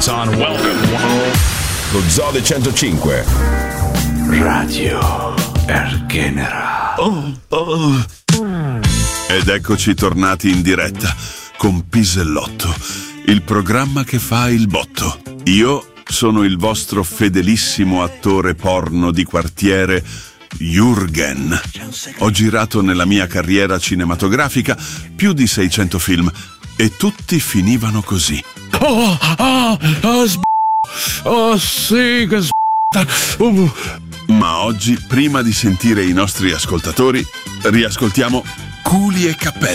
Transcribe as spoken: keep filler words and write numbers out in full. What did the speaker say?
Son, welcome. Lo Zoo del centocinque. Radio Ergenera. Oh, oh. Ed eccoci tornati in diretta con Pisellotto, il programma che fa il botto. Io sono il vostro fedelissimo attore porno di quartiere, Jürgen. Ho girato nella mia carriera cinematografica più di seicento film e tutti finivano così. Oh, oh, oh, sb- oh sì, che sb- uh. Ma oggi, prima di sentire i nostri ascoltatori, riascoltiamo Culi e Cappelli.